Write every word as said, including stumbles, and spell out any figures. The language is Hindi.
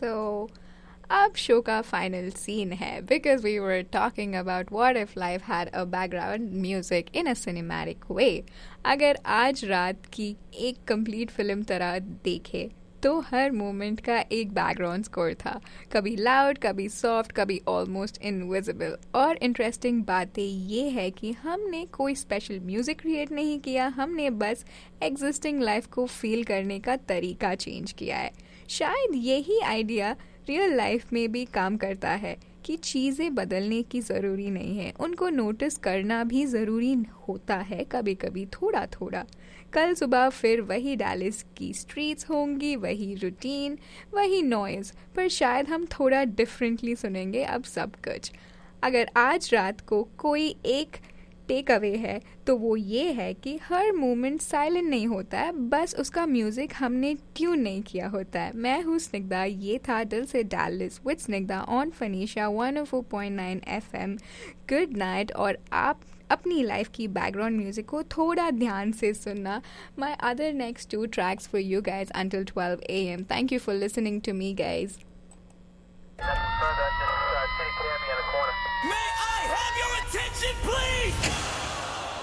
So, अब शो का फाइनल सीन है because we were talking about what if life had a background music in a cinematic वे. अगर आज रात की एक कंप्लीट फिल्म तरह देखे तो हर मोमेंट का एक बैकग्राउंड स्कोर था, कभी लाउड, कभी सॉफ्ट, कभी ऑलमोस्ट इनविजिबल. और इंटरेस्टिंग बातें ये है कि हमने कोई स्पेशल म्यूज़िक क्रिएट नहीं किया, हमने बस एग्जिस्टिंग लाइफ को फील करने का तरीका चेंज किया है. शायद यही आइडिया रियल लाइफ में भी काम करता है कि चीज़ें बदलने की ज़रूरी नहीं है, उनको नोटिस करना भी ज़रूरी होता है कभी कभी थोड़ा थोड़ा. कल सुबह फिर वही डैलिस की स्ट्रीट्स होंगी, वही रूटीन, वही नॉइज़, पर शायद हम थोड़ा डिफरेंटली सुनेंगे अब सब कुछ. अगर आज रात को कोई एक टेक अवे है तो वो ये है कि हर मोमेंट साइलेंट नहीं होता है, बस उसका म्यूज़िक हमने ट्यून नहीं किया होता है. मैं हूँ स्निग्धा, ये था दिल से Dallas with Snigdha on फनीशा one O four point nine F M. Good night. और आप अपनी लाइफ की बैकग्राउंड म्यूजिक को थोड़ा ध्यान से सुनना. My other next to tracks for you guys until twelve A M. Thank you for listening to me guys. May I have your attention, please?